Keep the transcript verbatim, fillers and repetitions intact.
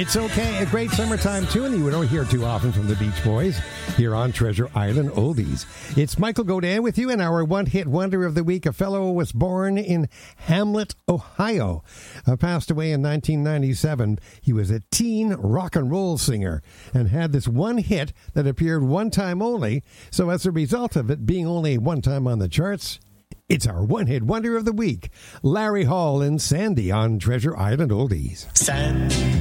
It's okay, a great summertime tune you don't hear too often from the Beach Boys here on Treasure Island Oldies. It's Michael Godin with you, and our one-hit wonder of the week. A fellow was born in Hamlet, Ohio. Uh, passed away in nineteen ninety-seven. He was a teen rock and roll singer and had this one hit that appeared one time only. So as a result of it being only one time on the charts, it's our one-hit wonder of the week. Larry Hall and Sandy on Treasure Island Oldies. Sandy.